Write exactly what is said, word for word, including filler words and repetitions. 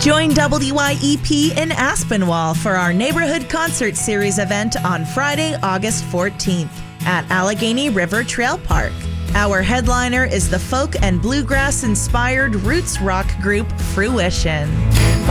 Join W Y E P in Aspinwall for our Neighborhood Concert Series event on Friday, August fourteenth at Allegheny River Trail Park. Our headliner is the folk and bluegrass-inspired roots rock group Fruition.